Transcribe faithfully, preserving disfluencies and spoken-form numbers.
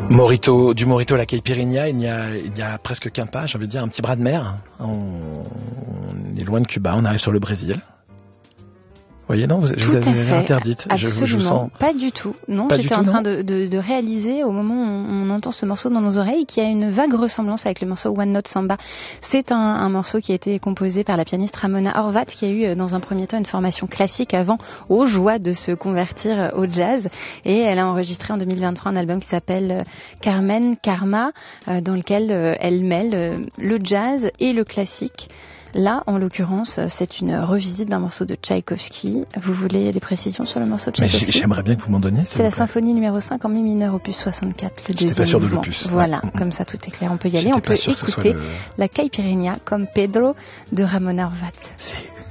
Morito, du Morito à la Caipirinha, il n'y a, il n'y a presque qu'un pas, j'ai envie de dire un petit bras de mer. On, on est loin de Cuba, on arrive sur le Brésil. Vous voyez, non, vous, je vous avais interdite. Absolument, je, je sens... pas du tout. Non, pas j'étais tout, en train non de, de, de réaliser au moment où on, on entend ce morceau dans nos oreilles qu'il y a une vague ressemblance avec le morceau One Note Samba. C'est un, un morceau qui a été composé par la pianiste Ramona Horvat, qui a eu dans un premier temps une formation classique avant, aux joies de se convertir au jazz. Et elle a enregistré en deux mille vingt-trois un album qui s'appelle Carmen Karma, dans lequel elle mêle le jazz et le classique. Là, en l'occurrence, c'est une revisite d'un morceau de Tchaïkovski. Vous voulez des précisions sur le morceau de Tchaïkovski ? Mais j'aimerais bien que vous m'en donniez. C'est la symphonie numéro cinq en mi mineur, opus soixante-quatre, le deuxième pas sûr mouvement. de l'opus. Voilà, ouais. Comme ça tout est clair. On peut y aller. J'étais On peut écouter le... la Caipirinha comme Pedro de Ramona Horvat. Si.